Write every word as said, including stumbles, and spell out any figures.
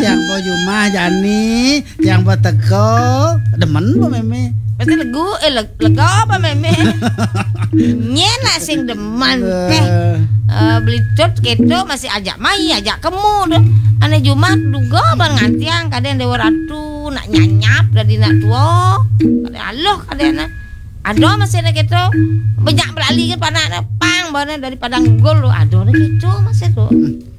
tiang po Jumah Jani, tiang po teko, demen po meme. Pasti legu eh leg, lega apa meme. Nyena sing demen teh. Uh, beli dot keto masih ajak mai ajak kemu tuh. Ane Jumat duga bang ngantiang kadang dewa ratu nak nyanyap dari nak tua. Kadang aloh kadang aduh masih ada keto banyak beralih kan panak pang mana dari padang gol lo aduh ada keto masih tuh.